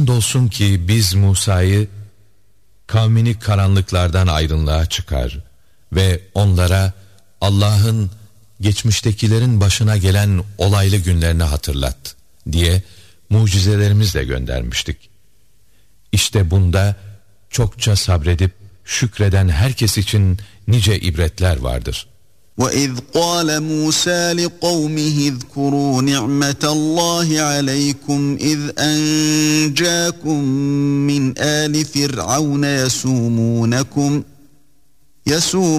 Andolsun ki biz Musa'yı kavmini karanlıklardan aydınlığa çıkar ve onlara Allah'ın geçmiştekilerin başına gelen olaylı günlerini hatırlat diye mucizelerimizle göndermiştik. İşte bunda çokça sabredip şükreden herkes için nice ibretler vardır. وَإِذْ قَالَ مُوسَى لِقَوْمِهِ اذْكُرُوا نِعْمَةَ اللَّهِ عَلَيْكُمْ إِذْ أَنْجَاكُمْ مِنْ آلِ فِرْعَوْنَ يَسُومُونَكُمْ